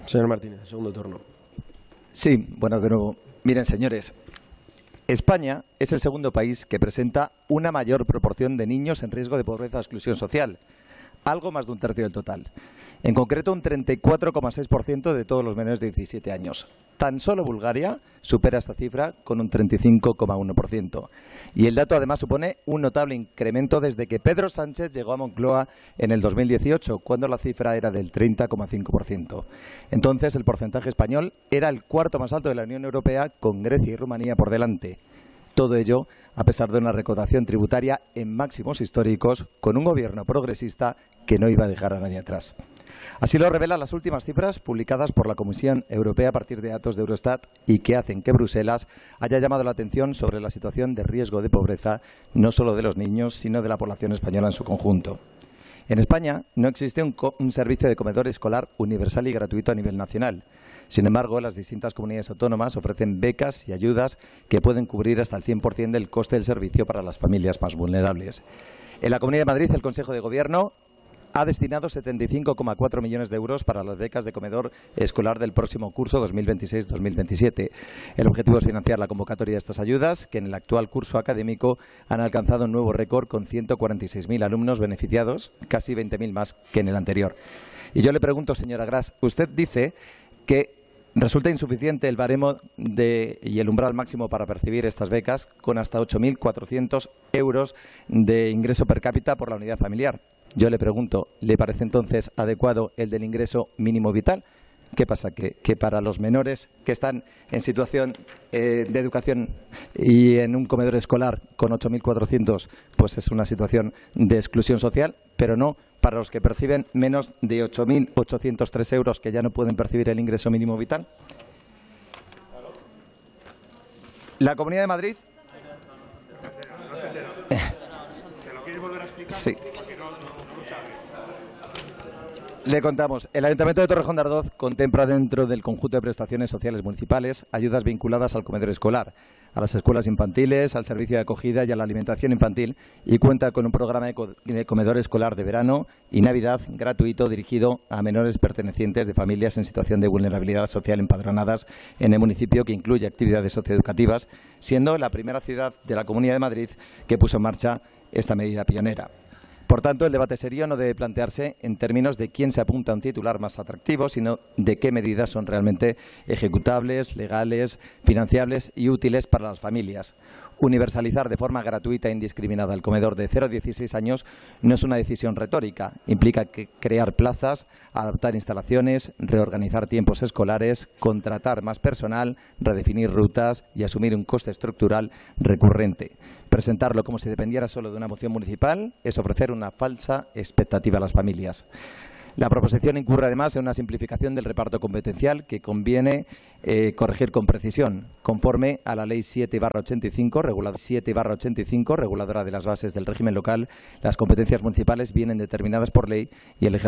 Señor Martínez, segundo turno. Sí, buenas de nuevo. Miren, señores, España es el segundo país que presenta una mayor proporción de niños en riesgo de pobreza o exclusión social, algo más de un tercio del total. En concreto, un 34,6% de todos los menores de 17 años. Tan solo Bulgaria supera esta cifra con un 35,1%. Y el dato además supone un notable incremento desde que Pedro Sánchez llegó a Moncloa en el 2018, cuando la cifra era del 30,5%. Entonces, el porcentaje español era el cuarto más alto de la Unión Europea, con Grecia y Rumanía por delante. Todo ello a pesar de una recaudación tributaria en máximos históricos, con un gobierno progresista que no iba a dejar a nadie atrás. Así lo revelan las últimas cifras publicadas por la Comisión Europea a partir de datos de Eurostat y que hacen que Bruselas haya llamado la atención sobre la situación de riesgo de pobreza no solo de los niños, sino de la población española en su conjunto. En España no existe un servicio de comedor escolar universal y gratuito a nivel nacional. Sin embargo, las distintas comunidades autónomas ofrecen becas y ayudas que pueden cubrir hasta el 100% del coste del servicio para las familias más vulnerables. En la Comunidad de Madrid, el Consejo de Gobierno ha destinado 75,4 millones de euros para las becas de comedor escolar del próximo curso 2026-2027. El objetivo es financiar la convocatoria de estas ayudas, que en el actual curso académico han alcanzado un nuevo récord con 146.000 alumnos beneficiados, casi 20.000 más que en el anterior. Y yo le pregunto, señora Gras, usted dice que resulta insuficiente el baremo y el umbral máximo para percibir estas becas, con hasta 8.400 euros de ingreso per cápita por la unidad familiar. Yo le pregunto, ¿le parece entonces adecuado el del ingreso mínimo vital? ¿Qué pasa? ¿Que para los menores que están en situación de educación y en un comedor escolar con 8.400, pues es una situación de exclusión social, pero no para los que perciben menos de 8.803 euros, que ya no pueden percibir el ingreso mínimo vital? La Comunidad de Madrid... ¿Se lo quieres volver a explicar? Sí. Porque no lo sabe. Le contamos. El Ayuntamiento de Torrejón de Ardoz contempla dentro del conjunto de prestaciones sociales municipales ayudas vinculadas al comedor escolar, a las escuelas infantiles, al servicio de acogida y a la alimentación infantil, y cuenta con un programa de comedor escolar de verano y Navidad gratuito dirigido a menores pertenecientes de familias en situación de vulnerabilidad social empadronadas en el municipio, que incluye actividades socioeducativas, siendo la primera ciudad de la Comunidad de Madrid que puso en marcha esta medida pionera. Por tanto, el debate serio no debe plantearse en términos de quién se apunta a un titular más atractivo, sino de qué medidas son realmente ejecutables, legales, financiables y útiles para las familias. Universalizar de forma gratuita e indiscriminada el comedor de 0 a 16 años no es una decisión retórica. Implica crear plazas, adaptar instalaciones, reorganizar tiempos escolares, contratar más personal, redefinir rutas y asumir un coste estructural recurrente. Presentarlo como si dependiera solo de una moción municipal es ofrecer una falsa expectativa a las familias. La proposición incurre además en una simplificación del reparto competencial que conviene corregir con precisión, conforme a la Ley 7/85, reguladora de las bases del régimen local. Las competencias municipales vienen determinadas por ley y el